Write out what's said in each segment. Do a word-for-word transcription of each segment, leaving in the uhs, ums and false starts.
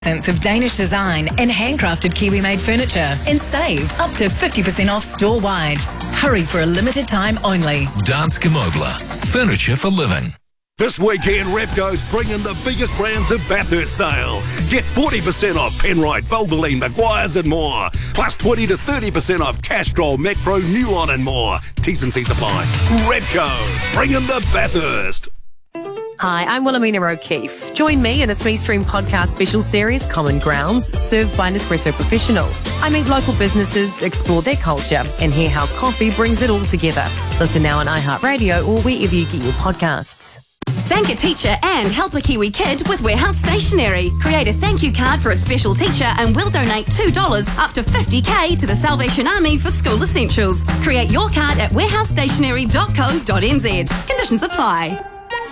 Sense of Danish design and handcrafted Kiwi-made furniture and save up to fifty percent off store-wide. Hurry for a limited time only. Danske Møbler. Furniture for living. This weekend, Repco's bringing the biggest brand to Bathurst sale. Get forty percent off Penrite, Valvoline, Maguire's and more. Plus twenty to thirty percent off Castrol, Macpro, Newlon and more. T's and C's apply. Repco, bringing the Bathurst. Hi, I'm Wilhelmina O'Keefe. Join me in a Smee Stream podcast special series, Common Grounds, served by Nespresso Professional. I meet local businesses, explore their culture, and hear how coffee brings it all together. Listen now on iHeartRadio or wherever you get your podcasts. Thank a teacher and help a Kiwi kid with Warehouse Stationery. Create a thank you card for a special teacher and we'll donate two dollars up to fifty K to the Salvation Army for school essentials. Create your card at warehouse stationery dot co dot n z. Conditions apply.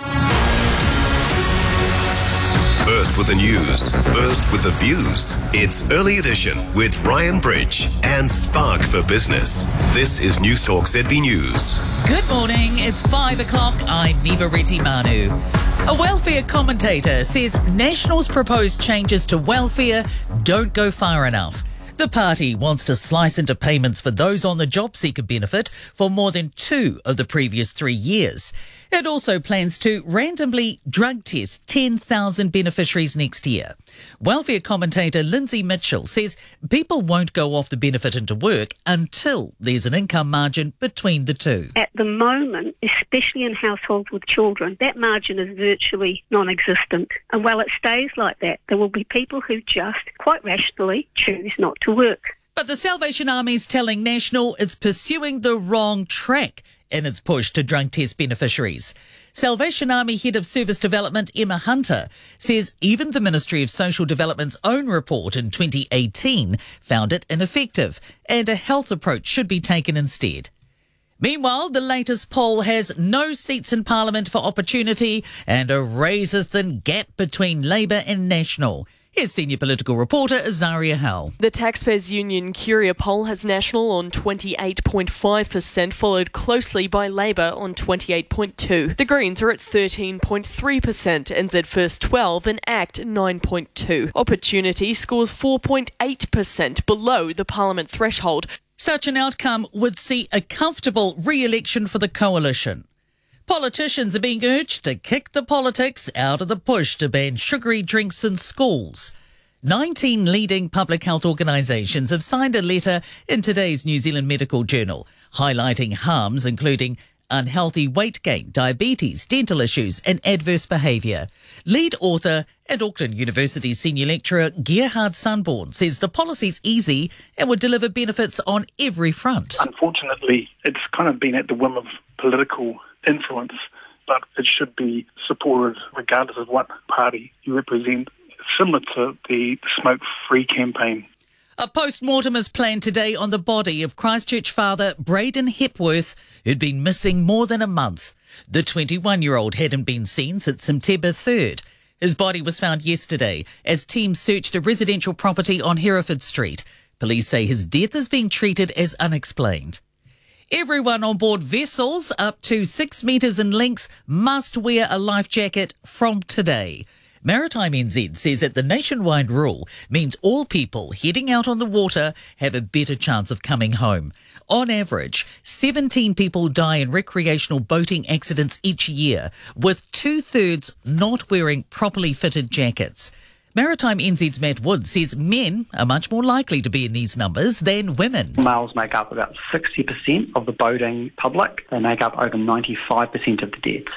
First with the news, first with the views. It's Early Edition with Ryan Bridge and Spark for Business. This is News Talk Z B News. Good morning, it's five o'clock. I'm Neva Reti Manu. A welfare commentator says National's proposed changes to welfare don't go far enough. The party wants to slice into payments for those on the job seeker benefit for more than two of the previous three years. It also plans to randomly drug test ten thousand beneficiaries next year. Welfare commentator Lindsay Mitchell says people won't go off the benefit into work until there's an income margin between the two. At the moment, especially in households with children, that margin is virtually non-existent. And while it stays like that, there will be people who just, quite rationally, choose not to work. But the Salvation Army's telling National it's pursuing the wrong track in its push to drug test beneficiaries. Salvation Army Head of Service Development Emma Hunter says even the Ministry of Social Development's own report in twenty eighteen found it ineffective and a health approach should be taken instead. Meanwhile, the latest poll has no seats in Parliament for Opportunity and a razor-thin gap between Labour and National. Here's senior political reporter Azaria Howell. The Taxpayers Union Curia poll has National on twenty-eight point five percent, followed closely by Labour on twenty-eight point two percent. The Greens are at thirteen point three percent, N Z First twelve and ACT nine point two percent. Opportunity scores four point eight percent, below the Parliament threshold. Such an outcome would see a comfortable re-election for the coalition. Politicians are being urged to kick the politics out of the push to ban sugary drinks in schools. nineteen leading public health organisations have signed a letter in today's New Zealand Medical Journal, highlighting harms including unhealthy weight gain, diabetes, dental issues and adverse behaviour. Lead author and Auckland University senior lecturer Gerhard Sunborn says the policy's easy and would deliver benefits on every front. Unfortunately, it's kind of been at the whim of political influence, but it should be supported regardless of what party you represent, similar to the smoke-free campaign. A post-mortem is planned today on the body of Christchurch father Braden Hepworth, who'd been missing more than a month. The twenty-one-year-old hadn't been seen since September third. His body was found yesterday as teams searched a residential property on Hereford Street. Police say his death is being treated as unexplained. Everyone on board vessels up to six metres in length must wear a life jacket from today. Maritime N Z says that the nationwide rule means all people heading out on the water have a better chance of coming home. On average, seventeen people die in recreational boating accidents each year, with two-thirds not wearing properly fitted jackets. Maritime N Z's Matt Woods says men are much more likely to be in these numbers than women. Males make up about sixty percent of the boating public. They make up over ninety-five percent of the deaths.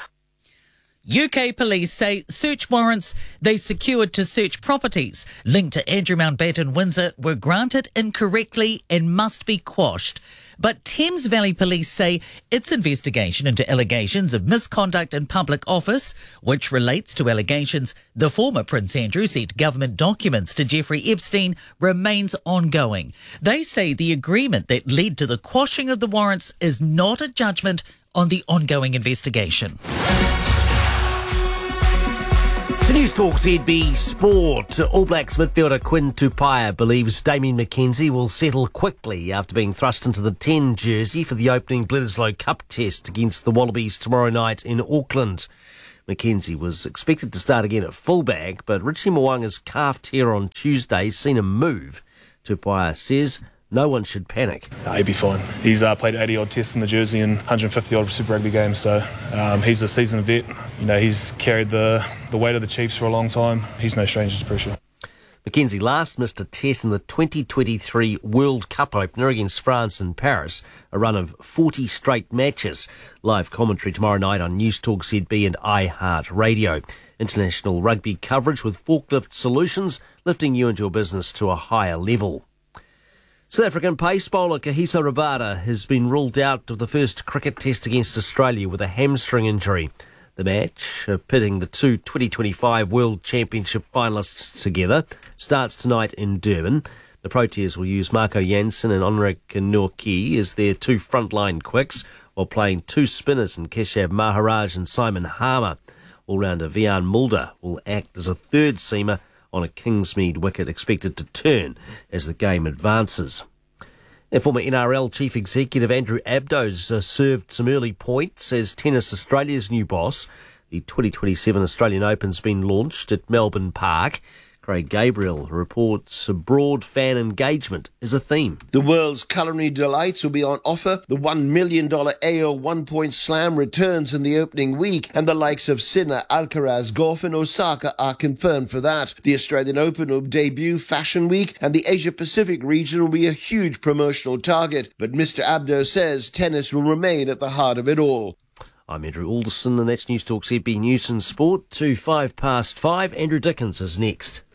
U K police say search warrants they secured to search properties linked to Andrew Mountbatten Windsor were granted incorrectly and must be quashed. But Thames Valley Police say its investigation into allegations of misconduct in public office, which relates to allegations the former Prince Andrew sent government documents to Jeffrey Epstein, remains ongoing. They say the agreement that led to the quashing of the warrants is not a judgment on the ongoing investigation. To News Talk Z B Sport, All Blacks midfielder Quinn Tupaia believes Damien McKenzie will settle quickly after being thrust into the ten jersey for the opening Bledisloe Cup test against the Wallabies tomorrow night in Auckland. McKenzie was expected to start again at fullback, but Richie Mo'unga's calf tear on Tuesday seen him move. Tupaia says no one should panic. No, he'd be fine. He's uh, played eighty odd tests in the jersey and one hundred fifty odd Super Rugby games, so um, he's a seasoned vet. You know, he's carried the, the weight of the Chiefs for a long time. He's no stranger to pressure. McKenzie last missed a test in the twenty twenty-three World Cup opener against France in Paris, a run of forty straight matches. Live commentary tomorrow night on News Talk Z B and iHeartRadio. International rugby coverage with Forklift Solutions, lifting you and your business to a higher level. South African pace bowler Kagiso Rabada has been ruled out of the first cricket test against Australia with a hamstring injury. The match, uh, pitting the two twenty twenty-five World Championship finalists together, starts tonight in Durban. The Proteas will use Marco Jansen and Onric Nortje as their two frontline quicks, while playing two spinners in Keshav Maharaj and Simon Harmer. All-rounder Vian Mulder will act as a third seamer on a Kingsmead wicket expected to turn as the game advances. And former N R L Chief Executive Andrew Abdo's uh, served some early points as Tennis Australia's new boss. The twenty twenty-seven Australian Open's been launched at Melbourne Park. Craig Gabriel reports broad fan engagement is a theme. The world's culinary delights will be on offer. The one million dollars A O one-point slam returns in the opening week, and the likes of Sinner, Alcaraz, Goff and Osaka are confirmed for that. The Australian Open will debut Fashion Week, and the Asia-Pacific region will be a huge promotional target. But Mister Abdo says tennis will remain at the heart of it all. I'm Andrew Alderson, and that's News Talk Z B News and Sport. To five past five, Andrew Dickens is next.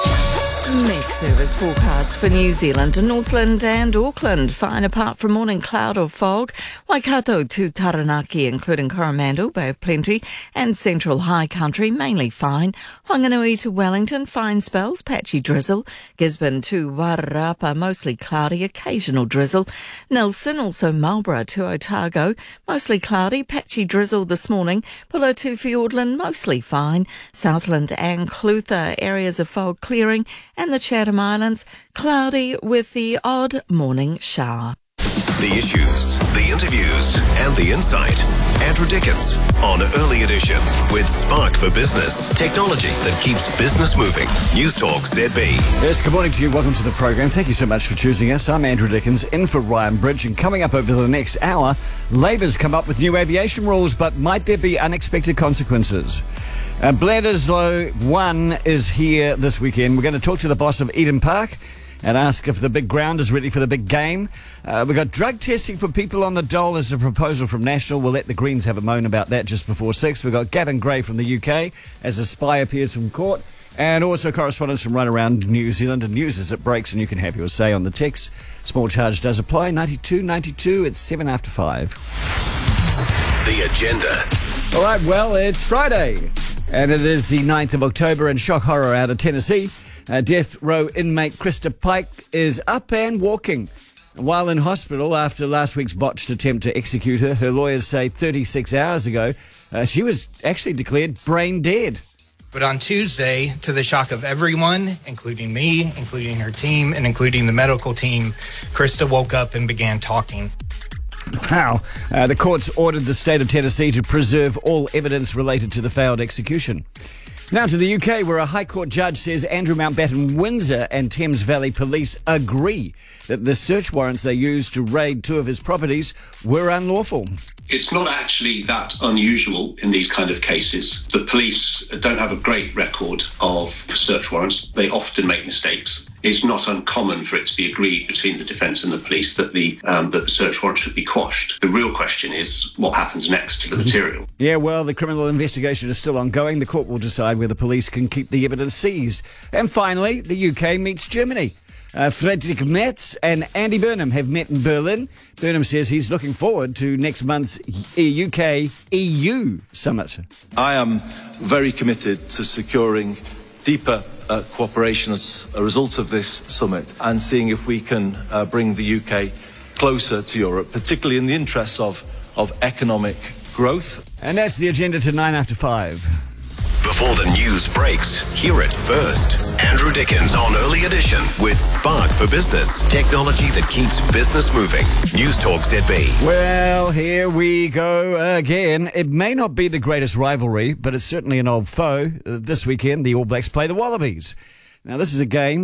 Met service forecast for New Zealand, Northland and Auckland. Fine apart from morning cloud or fog. Waikato to Taranaki, including Coromandel, Bay of Plenty, and Central High Country, mainly fine. Whanganui to Wellington, fine spells, patchy drizzle. Gisborne to Wairarapa, mostly cloudy, occasional drizzle. Nelson, also Marlborough to Otago, mostly cloudy, patchy drizzle this morning. Pulo to Fiordland, mostly fine. Southland and Clutha, areas of fog clearing. And the Chatham Islands, cloudy with the odd morning shower. The issues, the interviews, and the insight. Andrew Dickens on Early Edition with Spark for Business. Technology that keeps business moving. News Talk Z B. Yes, good morning to you. Welcome to the program. Thank you so much for choosing us. I'm Andrew Dickens, in for Ryan Bridge. And coming up over the next hour, Labour's come up with new aviation rules, but might there be unexpected consequences? Uh, Bledisloe one is here this weekend. We're going to talk to the boss of Eden Park and ask if the big ground is ready for the big game. Uh, we've got drug testing for people on the dole as a proposal from National. We'll let the Greens have a moan about that just before six. We've got Gavin Gray from the U K as a spy appears from court. And also correspondence from right around New Zealand and news as it breaks, and you can have your say on the text. Small charge does apply. ninety-two ninety-two. It's seven after five. The agenda. All right, well, it's Friday. And it is the ninth of October, and shock horror out of Tennessee. Uh, death row inmate Krista Pike is up and walking. While in hospital after last week's botched attempt to execute her, her lawyers say thirty-six hours ago, uh, she was actually declared brain dead. But on Tuesday, to the shock of everyone, including me, including her team, and including the medical team, Krista woke up and began talking. Wow. Uh, the courts ordered the state of Tennessee to preserve all evidence related to the failed execution. Now to the U K, where a High Court judge says Andrew Mountbatten Windsor and Thames Valley Police agree that the search warrants they used to raid two of his properties were unlawful. It's not actually that unusual in these kind of cases. The police don't have a great record of search warrants. They often make mistakes. It's not uncommon for it to be agreed between the defence and the police that the um, that the search warrant should be quashed. The real question is what happens next to the material. Yeah, well, the criminal investigation is still ongoing. The court will decide whether police can keep the evidence seized. And finally, the U K meets Germany. Uh, Friedrich Merz and Andy Burnham have met in Berlin. Burnham says he's looking forward to next month's U K E U summit. I am very committed to securing deeper uh, cooperation as a result of this summit and seeing if we can uh, bring the U K closer to Europe, particularly in the interests of, of economic growth. And that's the agenda to nine after five. The before the news breaks. Hear it first. Andrew Dickens on Early Edition with Spark for Business. Technology that keeps business moving. News Talk Z B. Well, here we go again. It may not be the greatest rivalry, but it's certainly an old foe. Uh, this weekend, the All Blacks play the Wallabies. Now, this is a game